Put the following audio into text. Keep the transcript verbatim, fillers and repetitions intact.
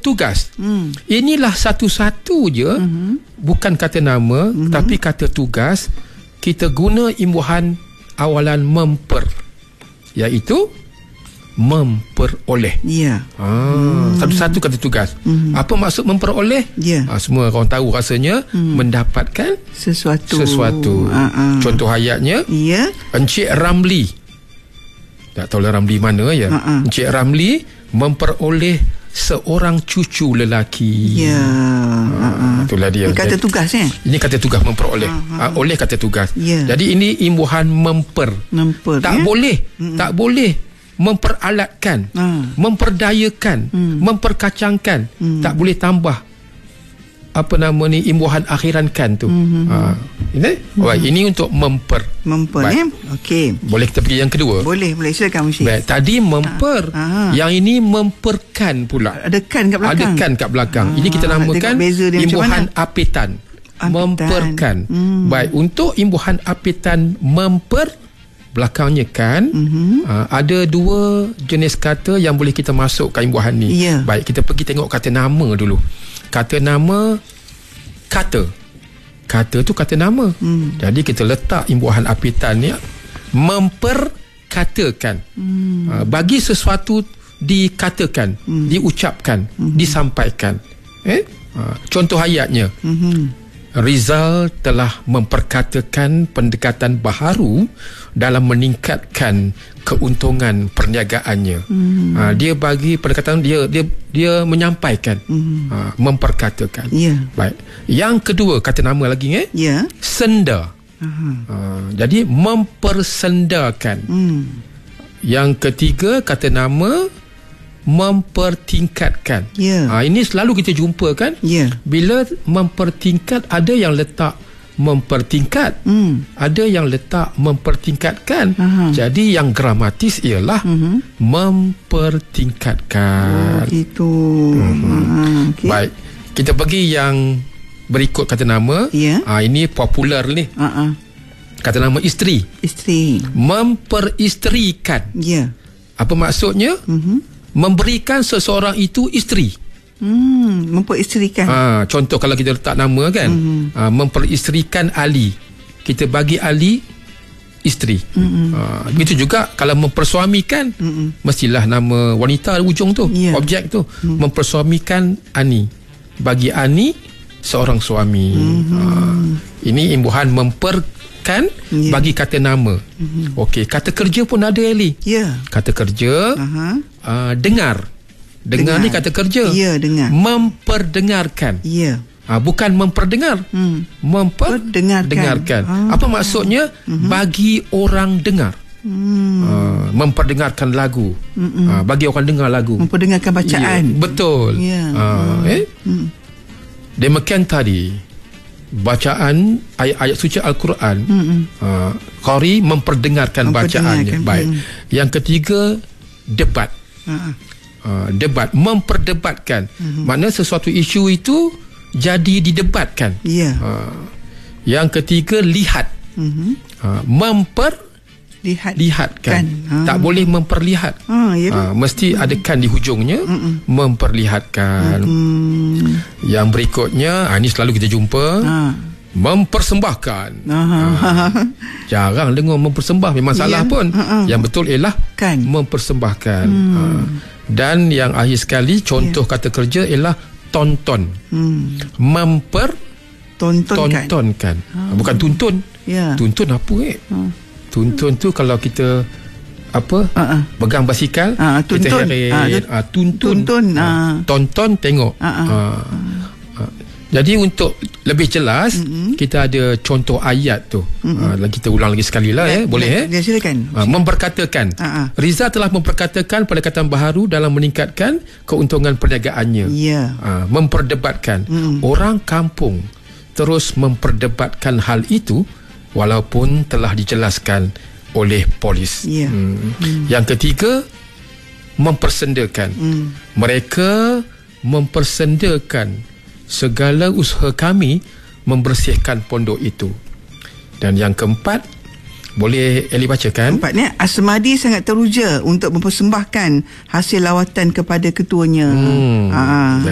tugas. Hmm. Inilah satu-satu je, hmm. bukan kata nama, hmm. tapi kata tugas. Kita guna imbuhan awalan memper, iaitu memperoleh. Ya. Ah, hmm. Satu-satu kata tugas. Hmm. Apa maksud memperoleh? Ya. Ah, semua orang tahu rasanya, hmm. mendapatkan sesuatu. Sesuatu. Uh-uh. Contoh ayatnya, ya. Encik Ramli. Tak tahu lah Ramli mana ya. Uh-uh. Encik Ramli memperoleh seorang cucu lelaki. Ya. Uh-uh. Itulah dia. Ini kata tugas eh? Ini kata tugas memperoleh. Uh-huh. Uh, oleh kata tugas. Ya. Jadi ini imbuhan memper. Memper. Tak ya? boleh. Mm-mm. Tak boleh memperalatkan, hmm. memperdayakan, hmm. memperkacangkan. Hmm. Tak boleh tambah apa nama ni imbuhan akhirankan tu. Hmm. Ha. Ini, hmm. Baik, ini untuk memper. Memper eh? Okey. Boleh kita pergi yang kedua? Boleh, boleh. Silakan Musyid. Baik, tadi memper. Ha. Ha. Yang ini memperkan pula. Ada kan kat belakang. Ada kan kat belakang. Ha. Ini kita namakan imbuhan apitan. Apitan. Memperkan. Hmm. Baik, untuk imbuhan apitan memper, belakangnya kan, mm-hmm. uh, ada dua jenis kata yang boleh kita masukkan imbuhan ni. Yeah. Baik, kita pergi tengok kata nama dulu. Kata nama, kata. Kata tu kata nama. Mm. Jadi kita letak imbuhan apitan ni, memperkatakan. Mm. Uh, bagi sesuatu dikatakan, mm. diucapkan, mm-hmm. disampaikan. Eh? Uh, contoh ayatnya. Mm-hmm. Rizal telah memperkatakan pendekatan baharu dalam meningkatkan keuntungan perniagaannya. Hmm. Ha, dia bagi pendekatan dia dia dia menyampaikan, hmm. ha, memperkatakan. Yeah. Baik. Yang kedua kata nama lagi eh? Yeah. Senda. Uh-huh. Ha, jadi mempersendakan. Hmm. Yang ketiga kata nama mempertingkatkan. Yeah. Ha, ini selalu kita jumpa kan? Yeah. Bila mempertingkat, ada yang letak mempertingkat, mm. ada yang letak mempertingkatkan. Uh-huh. Jadi yang gramatis ialah uh-huh. mempertingkatkan. Oh, gitu. Uh-huh. Uh, okay. Baik, kita pergi yang berikut kata nama. Yeah. Ha, ini popular ni. Uh-uh. Kata nama isteri. Isteri. Memperisterikan. Ya. Yeah. Apa maksudnya? Uh-huh. Memberikan seseorang itu isteri. Hmm, memperisterikan. Ha, contoh kalau kita letak nama kan, hmm. ha, memperisterikan Ali. Kita bagi Ali isteri. Hmm. Ha, begitu juga kalau mempersuamikan, hmm. mestilah nama wanita di ujung tu, yeah. objek tu. Hmm. Mempersuamikan Ani. Bagi Ani seorang suami. Hmm. Ha, ini imbuhan memper kan, yeah. bagi kata nama. Mm-hmm. Okey, kata kerja pun ada Eli. Ya. Yeah. Kata kerja, uh-huh. uh, dengar. Dengar. Dengar ni kata kerja. Ya, yeah, dengar. Memperdengarkan. Ya. Yeah. Uh, bukan memperdengar. Hmm. Memperdengarkan. Ah. Apa maksudnya? Uh-huh. Bagi orang dengar. Hmm. Uh, memperdengarkan lagu. Uh, bagi orang dengar lagu. Memperdengarkan bacaan. Yeah, betul. Ya. Yeah. Uh, hmm. Eh? Hmm. Demikian tadi bacaan ayat-ayat suci Al-Quran. uh, Qari memperdengarkan, memperdengarkan bacaannya. Baik. Hmm. Yang ketiga, debat. uh-uh. uh, Debat, memperdebatkan. uh-huh. Makna sesuatu isu itu jadi didebatkan. yeah. uh, Yang ketiga, lihat. uh-huh. uh, Memper Lihat. Lihatkan. Kan. Ha. Tak boleh memperlihat. Ha, ha, mesti hmm. ada kan di hujungnya. Mm-mm. Memperlihatkan. Mm-mm. Yang berikutnya, ha, ini selalu kita jumpa. Ha. Mempersembahkan. Ha. Jarang dengar mempersembah. Memang yeah. salah pun. Ha-ha. Yang betul ialah kan. Mempersembahkan. Hmm. Ha. Dan yang akhir sekali, contoh yeah. kata kerja ialah tonton. Hmm. Memper Tontonkan. Tontonkan. Ha. Bukan tuntun. Yeah. Tuntun apa eh? Ha. Tuntun tu kalau kita apa uh-uh. pegang basikal, uh, kita heret, uh, uh, tuntun, tuntun uh. tonton, tengok. uh-uh. uh. Uh. Jadi untuk lebih jelas, uh-uh. kita ada contoh ayat tu. uh-uh. uh, kita ulang lagi sekali lah. ya, ya boleh ya, eh silakan. Uh, memperkatakan. uh-uh. Rizal telah memperkatakan pendekatan baharu dalam meningkatkan keuntungan perniagaannya. yeah. uh, Memperdebatkan. uh-uh. Orang kampung terus memperdebatkan hal itu walaupun telah dijelaskan oleh polis. Yeah. Hmm. Hmm. Yang ketiga, mempersendakan. Hmm. Mereka mempersendakan segala usaha kami membersihkan pondok itu. Dan yang keempat, boleh Eli bacakan? Keempatnya, Asmadi sangat teruja untuk mempersembahkan hasil lawatan kepada ketuanya. Hmm. Ha.